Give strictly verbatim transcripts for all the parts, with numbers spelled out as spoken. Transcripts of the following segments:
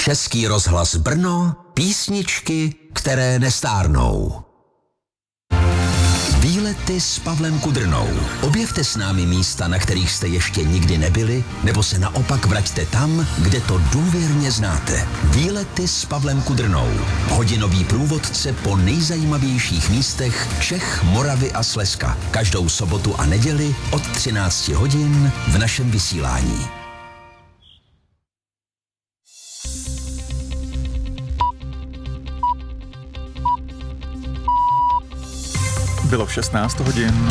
Český rozhlas Brno, písničky, které nestárnou. Výlety s Pavlem Kudrnou. Objevte s námi místa, na kterých jste ještě nikdy nebyli, nebo se naopak vraťte tam, kde to důvěrně znáte. Výlety s Pavlem Kudrnou. Hodinový průvodce po nejzajímavějších místech Čech, Moravy a Slezska. Každou sobotu a neděli od třináct hodin v našem vysílání. Bylo šestnáct hodin.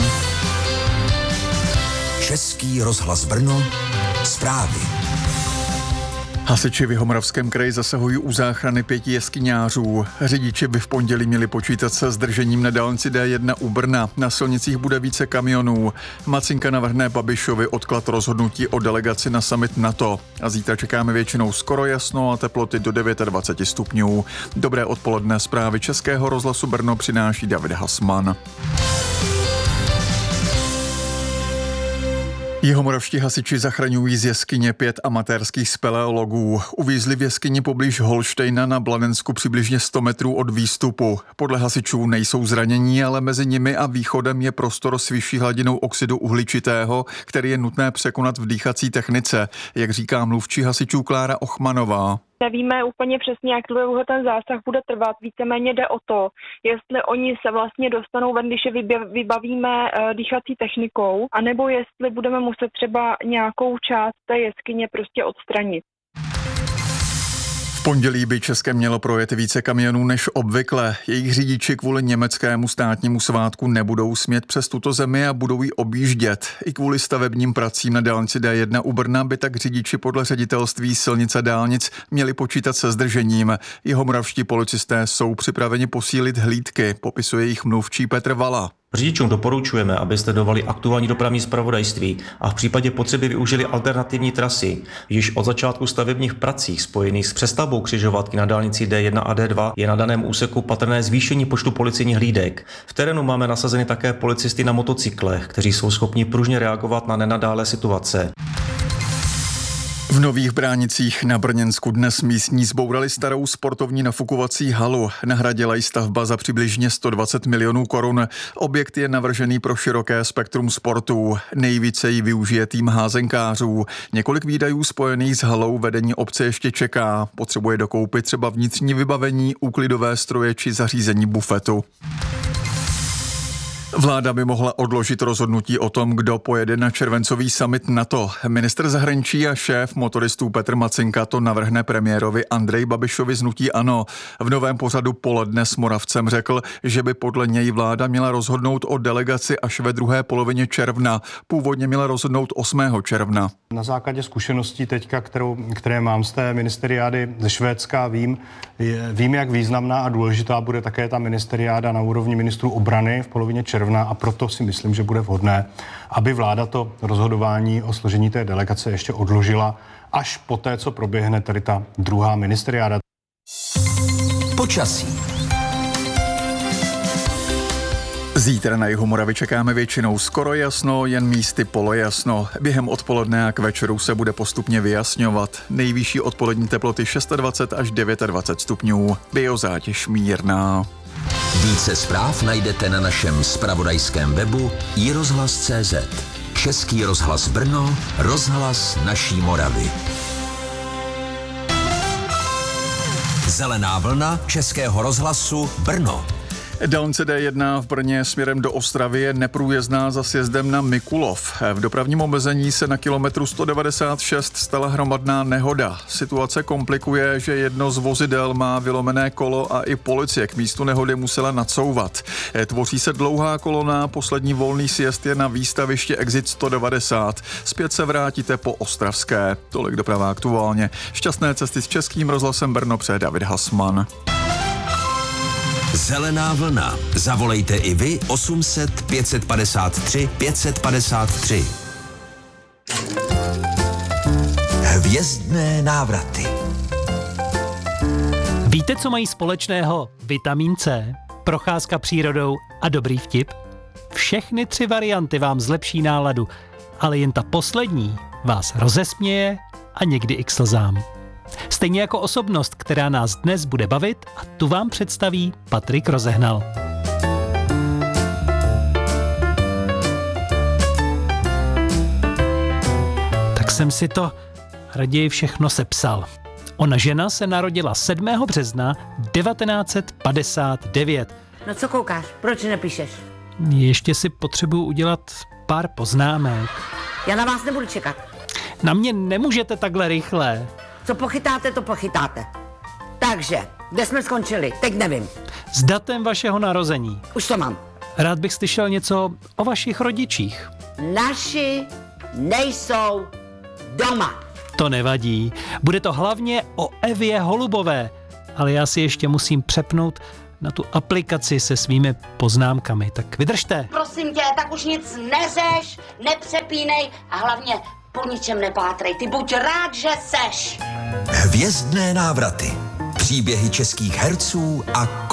Český rozhlas Brno, zprávy. Hasiči v Jihomoravském kraji zasahují u záchrany pěti jeskyňářů. Řidiči by v pondělí měli počítat se zdržením na dálnici D jedna u Brna. Na silnicích bude více kamionů. Macinka navrhne Babišovi odklad rozhodnutí o delegaci na summit NATO. A zítra čekáme většinou skoro jasno a teploty do dvacet devět stupňů. Dobré odpoledne, zprávy Českého rozhlasu Brno přináší David Hasman. Jihomoravští hasiči zachraňují z jeskyně pět amatérských speleologů. Uvízli v jeskyni poblíž Holštejna na Blanensku přibližně sto metrů od výstupu. Podle hasičů nejsou zranění, ale mezi nimi a východem je prostor s vyšší hladinou oxidu uhličitého, který je nutné překonat v dýchací technice, jak říká mluvčí hasičů Klára Ochmanová. Nevíme úplně přesně, jak dlouho ten zásah bude trvat. Víceméně jde o to, jestli oni se vlastně dostanou ven, když je vybavíme dýchací technikou, anebo jestli budeme muset třeba nějakou část té jeskyně prostě odstranit. V pondělí by Českem mělo projet více kamionů než obvykle. Jejich řidiči kvůli německému státnímu svátku nebudou smět přes tuto zemi a budou ji objíždět. I kvůli stavebním pracím na dálnici D jedna u Brna by tak řidiči podle ředitelství silnic a dálnic měli počítat se zdržením. Jihomoravští policisté jsou připraveni posílit hlídky, popisuje jejich mluvčí Petr Vala. Řidičům doporučujeme, aby sledovali aktuální dopravní zpravodajství a v případě potřeby využili alternativní trasy. Již od začátku stavebních prací spojených s přestavbou křižovatky na dálnici D jedna a D dva je na daném úseku patrné zvýšení počtu policejních hlídek. V terénu máme nasazeny také policisty na motocyklech, kteří jsou schopni pružně reagovat na nenadálé situace. V Nových Bránicích na Brněnsku dnes místní zbourali starou sportovní nafukovací halu. Nahradila ji stavba za přibližně sto dvacet milionů korun. Objekt je navržený pro široké spektrum sportů. Nejvíce ji využije tým házenkářů. Několik výdajů spojených s halou vedení obce ještě čeká. Potřebuje dokoupit třeba vnitřní vybavení, úklidové stroje či zařízení bufetu. Vláda by mohla odložit rozhodnutí o tom, kdo pojede na červencový summit NATO. Ministr zahraničí a šéf motoristů Petr Macinka to navrhne premiérovi Andreji Babišovi z hnutí ANO. V novém pořadu Poledne s Moravcem řekl, že by podle něj vláda měla rozhodnout o delegaci až ve druhé polovině června. Původně měla rozhodnout osmého června. Na základě zkušeností teďka, kterou, které mám z té ministeriády ze Švédska, vím, vím, jak významná a důležitá bude také ta ministeriáda na úrovni ministrů obrany v polovině června. A proto si myslím, že bude vhodné, aby vláda to rozhodování o složení té delegace ještě odložila až poté, co proběhne tady ta druhá ministeriáda. Počasí. Zítra na jihu Moravy čekáme většinou skoro jasno, jen místy polojasno. Během odpoledne a k večeru se bude postupně vyjasňovat. Nejvyšší odpolední teploty dvacet šest až dvacet devět stupňů. Biozátěž mírná. Více zpráv najdete na našem zpravodajském webu i rozhlas tečka cé zet. Český rozhlas Brno, rozhlas naší Moravy. Zelená vlna Českého rozhlasu Brno. Dálnice D jedna v Brně směrem do Ostravy je neprůjezdná za sjezdem na Mikulov. V dopravním omezení se na kilometru sto devadesát šest stala hromadná nehoda. Situace komplikuje, že jedno z vozidel má vylomené kolo a i policie k místu nehody musela nacouvat. Tvoří se dlouhá kolona, poslední volný sjezd je na výstaviště Exit sto devadesát. Zpět se vrátíte po Ostravské. Tolik doprava aktuálně. Šťastné cesty s Českým rozhlasem Brno přeje David Hasman. Zelená vlna. Zavolejte i vy osm set pět set padesát tři pět set padesát tři. Hvězdné návraty. Víte, co mají společného vitamin C, procházka přírodou a dobrý vtip? Všechny tři varianty vám zlepší náladu, ale jen ta poslední vás rozesměje a někdy i k slzám. Stejně Stejně jako osobnost, která nás dnes bude bavit, a tu vám představí Patrik Rozehnal. Tak jsem si to raději všechno sepsal. Ona žena se narodila sedmého března devatenáct set padesát devět. No co koukáš? Proč nepíšeš? Ještě si potřebuju udělat pár poznámek. Já na vás nebudu čekat. Na mě nemůžete takhle rychle. Co pochytáte, to pochytáte. Takže, kde jsme skončili? Teď nevím. S datem vašeho narození. Už to mám. Rád bych slyšel něco o vašich rodičích. Naši nejsou doma. To nevadí. Bude to hlavně o Evě Holubové. Ale já si ještě musím přepnout na tu aplikaci se svými poznámkami. Tak vydržte. Prosím tě, tak už nic neřeš, nepřepínej a hlavně po ničem nepátrej. Ty buď rád, že seš. Hvězdné návraty. Příběhy českých herců a